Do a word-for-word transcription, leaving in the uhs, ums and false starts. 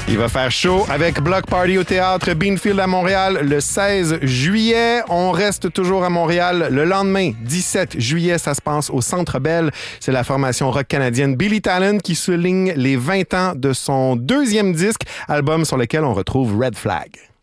Il va faire chaud avec Block Party au théâtre Beanfield à Montréal le seize juillet. On reste toujours à Montréal le lendemain, dix-sept juillet. Ça se passe au Centre Bell. C'est la formation rock canadienne Billy Talent qui souligne les vingt ans de son deuxième disque, album sur lequel on retrouve Red Flag.